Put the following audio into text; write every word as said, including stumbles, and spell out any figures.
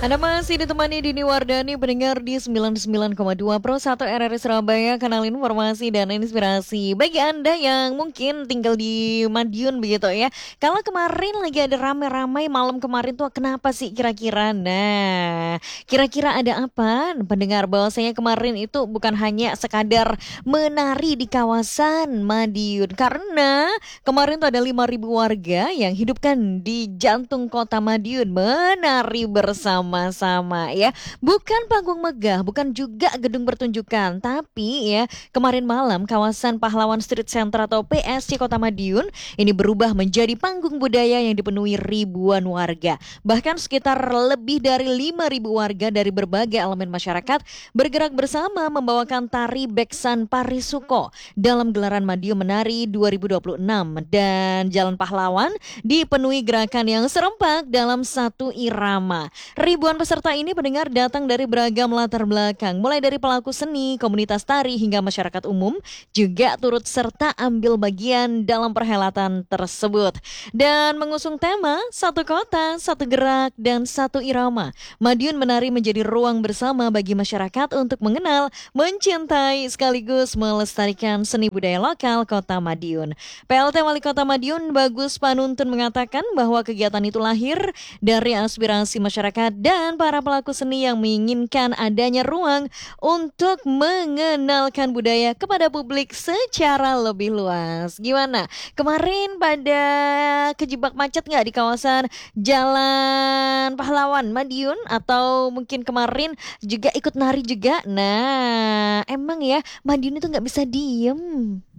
Anda masih ditemani Dini Wardani pendengar di sembilan puluh sembilan koma dua Pro satu R R I Surabaya, kanal informasi dan inspirasi bagi Anda yang mungkin tinggal di Madiun begitu ya. Kalau kemarin lagi ada rame-rame malam kemarin tuh kenapa sih kira-kira? Nah, kira-kira ada apa? Pendengar, bahwasanya kemarin itu bukan hanya sekadar menari di kawasan Madiun, karena kemarin tuh ada lima ribu warga yang hidupkan di jantung kota Madiun menari bersama-sama ya. Bukan panggung megah, bukan juga gedung pertunjukan, tapi ya kemarin malam kawasan Pahlawan Street Center atau P S C Kota Madiun ini berubah menjadi panggung budaya yang dipenuhi ribuan warga. Bahkan sekitar lebih dari lima ribu warga dari berbagai elemen masyarakat bergerak bersama membawakan tari Beksan Parisuko dalam gelaran Madiun Menari dua ribu dua puluh enam, dan Jalan Pahlawan dipenuhi gerakan yang serempak dalam satu irama. Ribuan peserta ini pendengar datang dari beragam latar belakang, mulai dari pelaku seni, komunitas tari hingga masyarakat umum juga turut serta ambil bagian dalam perhelatan tersebut. Dan mengusung tema satu kota, satu gerak, dan satu irama, Madiun Menari menjadi ruang bersama bagi masyarakat untuk mengenal, mencintai, sekaligus melestarikan seni budaya lokal Kota Madiun. P L T Wali Kota Madiun Bagus Panuntun mengatakan bahwa kegiatan itu lahir dari aspirasi masyarakat dan para pelaku seni yang menginginkan adanya ruang untuk mengenalkan budaya kepada publik secara lebih luas. Gimana? Kemarin pada kejebak macet nggak di kawasan Jalan Pahlawan Madiun? Atau mungkin kemarin juga ikut nari juga? Nah, emang ya Madiun itu nggak bisa diem.